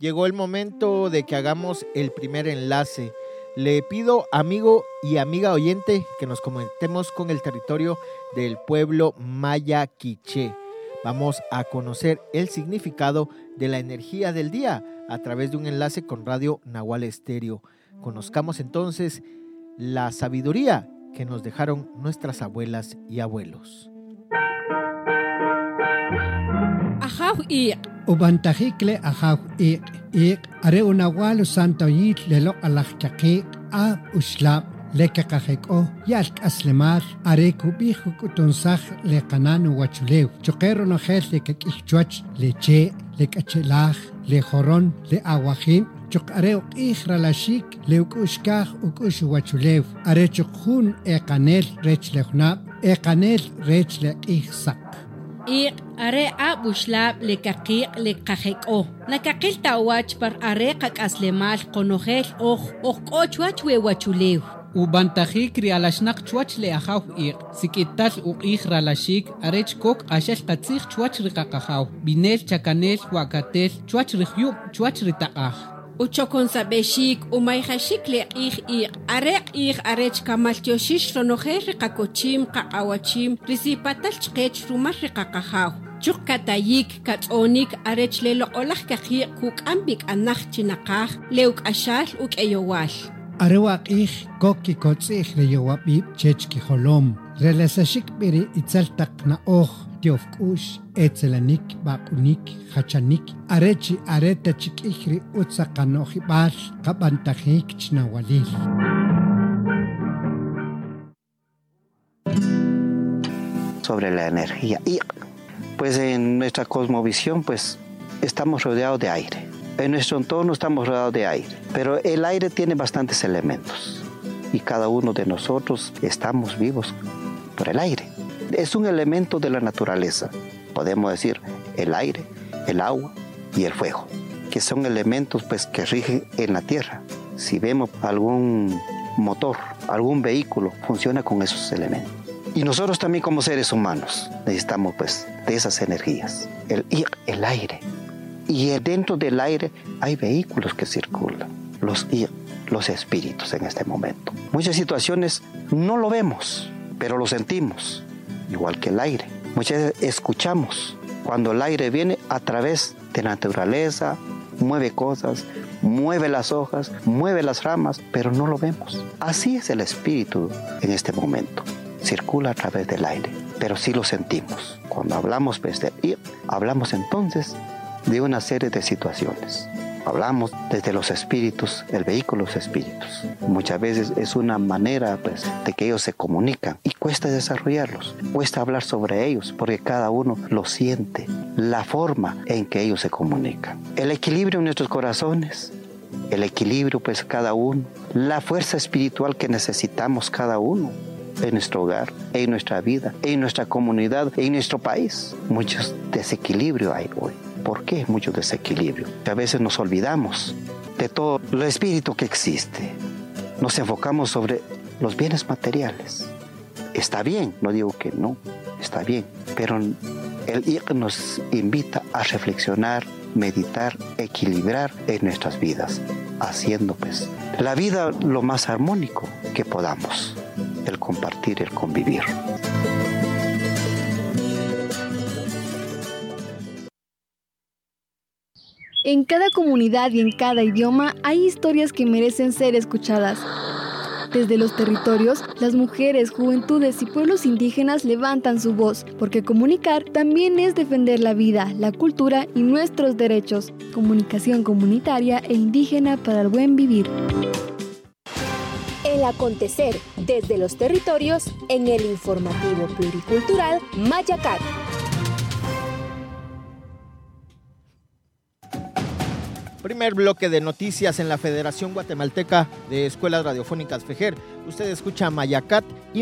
Llegó el momento de que hagamos el primer enlace. Le pido, amigo y amiga oyente, que nos conectemos con el territorio del pueblo maya quiché. Vamos a conocer el significado de la energía del día a través de un enlace con Radio Nahual Estéreo. Conozcamos entonces la sabiduría que nos dejaron nuestras abuelas y abuelos. Ajaw iq. Ubantajikle ajaw iq. Are unawalu santo yit lelo alajchaki a uslab lekakajeko yalk aslemal are kubiju kutunsaj le kananu wachulew. Choquero no gel le kakihchuach leche le kachelaj le joron le aguajin. Chok are uqihra la shik le ukushkaj ukush wachulew. Are chokhun ekanel rech lehnab ekanel rech le ihsak. Iq are a buslab le kaqiq le kajeko. La kaqil tawach par are kakaslemal konogel ochwach we wachulew. Ubantajikri alashnak chuach le ajaw iq. Sikital uqihra la shik arech kok ashel katzich chuach rikakajaw. Binel chakanel wakatel chuach rihyub chuach ritaqaj. Uchokon sabeshik umayhashik le iq arech kamaltioshish ronojer rikakochim kakawachim risipatal chkech rumar rikakajaw. Chuk katayik katzonik arech le loqolaj kaji kuk ambik anaj chinakaj leuk ashal uk eyowal. Arewak koki kotzich le yowabib chechki holom. Relasashik biri itzaltak na tiofkush etzelanik bakunik hachanik arechi areta chikihri utzakanohibal kabantajik chnawalil. Sobre la energía. Y pues en nuestra cosmovisión pues estamos rodeados de aire. En nuestro entorno estamos rodeados de aire. Pero el aire tiene bastantes elementos. Y cada uno de nosotros estamos vivos por el aire. Es un elemento de la naturaleza. Podemos decir el aire, el agua y el fuego, que son elementos pues, que rigen en la tierra. Si vemos algún motor, algún vehículo, funciona con esos elementos. Y nosotros también como seres humanos necesitamos pues, de esas energías. El aire. Y dentro del aire hay vehículos que circulan. Los espíritus en este momento. Muchas situaciones no lo vemos, pero lo sentimos. Igual que el aire. Muchas veces escuchamos cuando el aire viene a través de la naturaleza, mueve cosas, mueve las hojas, mueve las ramas, pero no lo vemos. Así es el espíritu en este momento. Circula a través del aire, pero sí lo sentimos. Cuando hablamos pues, hablamos entonces de una serie de situaciones. Hablamos desde los espíritus, el vehículo de los espíritus. Muchas veces es una manera pues, de que ellos se comunican y cuesta desarrollarlos, cuesta hablar sobre ellos porque cada uno lo siente, la forma en que ellos se comunican. El equilibrio en nuestros corazones, el equilibrio pues cada uno, la fuerza espiritual que necesitamos cada uno en nuestro hogar, en nuestra vida, en nuestra comunidad, en nuestro país. Muchos desequilibrios hay hoy. ¿Por qué mucho desequilibrio? A veces nos olvidamos de todo el espíritu que existe. Nos enfocamos sobre los bienes materiales. Está bien, no digo que no, está bien. Pero el IR nos invita a reflexionar, meditar, equilibrar en nuestras vidas, haciendo pues la vida lo más armónico que podamos, el compartir, el convivir. En cada comunidad y en cada idioma hay historias que merecen ser escuchadas. Desde los territorios, las mujeres, juventudes y pueblos indígenas levantan su voz, porque comunicar también es defender la vida, la cultura y nuestros derechos. Comunicación comunitaria e indígena para el buen vivir. El acontecer desde los territorios en el informativo pluricultural Mayacat. Primer bloque de noticias en la Federación Guatemalteca de Escuelas Radiofónicas FEGER. Usted escucha Mayacat y